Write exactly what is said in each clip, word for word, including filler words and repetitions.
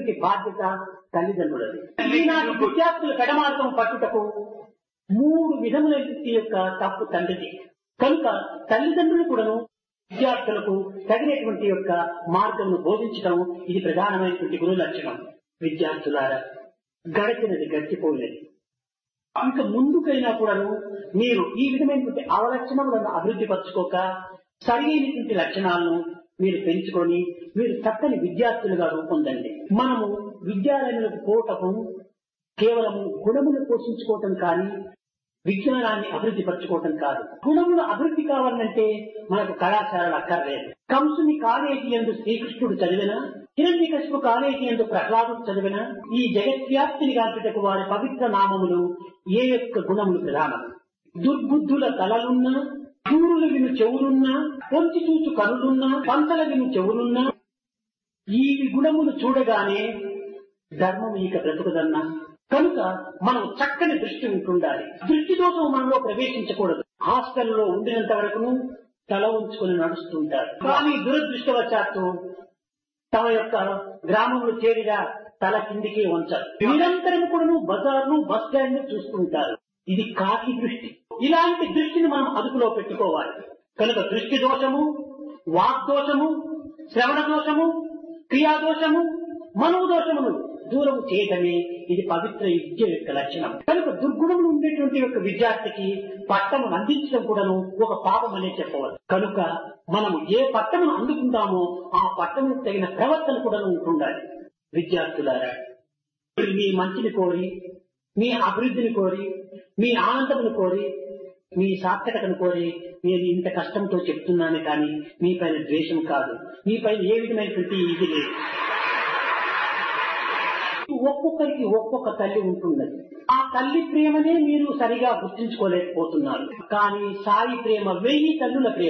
ముఖ్యమైనటువంటి బాధ్యత తల్లిదండ్రులది. ఈనాటి విద్యార్థుల పెడమార్గం పట్టుటకు మూడు విధములైన యొక్క తప్పు తండ్రిది. కనుక తల్లిదండ్రులు కూడాను విద్యార్థులకు తగినటువంటి యొక్క మార్గమును బోధించడం ఇది ప్రధానమైనటువంటి గురు లక్షణం. విద్యార్థులారా, గడిచినది గడిచిపోయినది. ఇంకా ముందుకైనా కూడాను మీరు ఈ విధమైనటువంటి అవలక్షణములను అభివృద్ధి పరచుకోక సరైనటువంటి లక్షణాలను మీరు పెంచుకొని మీరు చక్కని విద్యార్థులుగా రూపొందండి. మనము విద్యాలయాలకు పోవటం కేవలము గుణములు పోషించుకోవటం కానీ విజ్ఞానాన్ని అభివృద్ధి పరచుకోవటం కాదు. గుణములు అభివృద్ధి కావాలంటే మనకు కళాశాలలు అక్కర్లేదు. కంసుని కాలేజీ యందు శ్రీకృష్ణుడు చదివిన, హిరణ్యకశిపు కాలేజీ యందు ప్రహ్లాదుడు చదివిన, ఈ జగత్వ్యాప్తిని గాంచుటకు వారి పవిత్ర నామములు ఏ యొక్క గుణములు ప్రధానం. దుర్బుద్ధుల తలలున్నా, చూరులు విను చెవులున్నా, పొంచి చూచు కనులున్నా, పంతల విను చెవులున్నా, ఈ గుణములు చూడగానే ధర్మం ఇక బ్రతుకుదన్నా. కనుక మనం చక్కని దృష్టి ఉంటుండాలి. దృష్టి దోషం మనలో ప్రవేశించకూడదు. హాస్టల్లో ఉండినంత వరకును తల ఉంచుకొని నడుస్తుంటారు. కానీ దురదృష్టవశాత్తు తమ యొక్క గ్రామంలో చేరిగా తల కిందికి ఉంచారు. నిరంతరం కూడా బజార్ను బస్ స్టాండ్ చూస్తుంటారు. ఇది కాకి దృష్టి. ఇలాంటి దృష్టిని మనం అదుపులో పెట్టుకోవాలి. కనుక దృష్టి దోషము, వాగ్దోషము, శ్రవణ దోషము, క్రియాదోషము, మనోదోషములు దూరం చేయటమే ఇది పవిత్ర విద్య యొక్క లక్షణం. కనుక దుర్గుణములు ఉండేటువంటి యొక్క విద్యార్థికి పట్టమును అందించడం కూడాను ఒక పాపం అనే చెప్పవచ్చు. కనుక మనము ఏ పట్టమును అందుకుంటామో ఆ పట్టముకు తగిన ప్రవర్తన కూడా ఉంటుండాలి. విద్యార్థులారా, మీ మంచిని కోరి, మీ అభివృద్ధిని కోరి, మీ ఆనందమును కోరి, మీ సార్థకతను కోరి నేను ఇంత కష్టంతో చెప్తున్నాను కానీ మీ పైన ద్వేషం కాదు, మీ పైన ఏ విధమైనటువంటి ఇది లేదు. ఒక్కొక్కరికి ఒక్కొక్క తల్లి ఉంటున్నది. ఆ తల్లి ప్రేమనే మీరు సరిగా గుర్తించుకోలేకపోతున్నారు. కానీ సాయి ప్రేమ వెయ్యి తల్లుల ప్రేమ.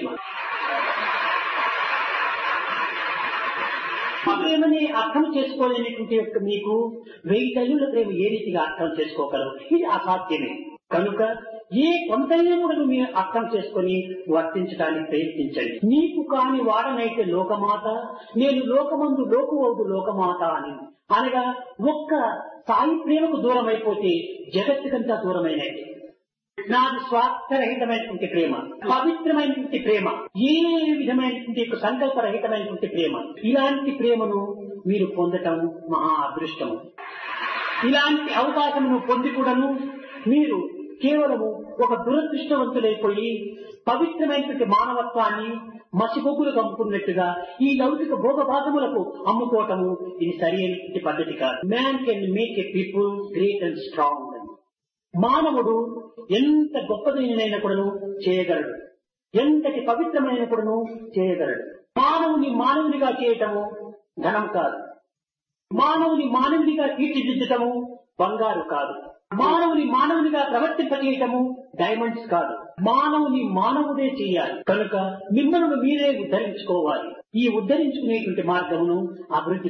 ఆ ప్రేమని అర్థం చేసుకోలేనటువంటి యొక్క మీకు వెయ్యి తల్లుల ప్రేమ ఏ రీతిగా అర్థం చేసుకోగలరు? ఇది అసాధ్యమే. కనుక ఏ కొంతైనా కూడా మీరు అర్థం చేసుకుని వర్తించడానికి ప్రయత్నించండి. నీకు కాని వాడనైతే లోకమాత, నేను లోకమందు లోకువౌదు లోకమాత అని అనగా ఒక్క సాయి ప్రేమకు దూరం అయిపోతే జగత్తుకంతా దూరమైనది. నాది స్వార్థరహితమైనటువంటి ప్రేమ, పవిత్రమైనటువంటి ప్రేమ, ఏ విధమైనటువంటి సంకల్పరహితమైనటువంటి ప్రేమ. ఇలాంటి ప్రేమను మీరు పొందటం మహా అదృష్టము. ఇలాంటి అవకాశమును పొంది కూడాను మీరు కేవలము ఒక దురదృష్టవంతులైపోయి పవిత్రమైనటువంటి మానవత్వాన్ని మసిబొగ్గులు కమ్ముకున్నట్టుగా ఈ లౌకిక భోగభాగములకు అమ్ముకోవటము ఇది సరి అయినటువంటి పద్ధతి కాదు. Man can make a people great and strong. మానవుడు ఎంత గొప్పదైన కూడాను చేయగలడు, ఎంతటి పవిత్రమైన కూడాను చేయగలడు. మానవుని మానవునిగా చేయటము ధనం కాదు, మానవుని మానవునిగా తీర్చిదిద్దటము బంగారు కాదు, మానవుని మానవునిగా ప్రవర్తింపజేయటము డైమండ్స్ కాదు. మానవుని మానవుడే చేయాలి. కనుక మిమ్మల్ని మీరే ఉద్ధరించుకోవాలి. ఈ ఉద్ధరించుకునేటువంటి మార్గమును అభివృద్ధి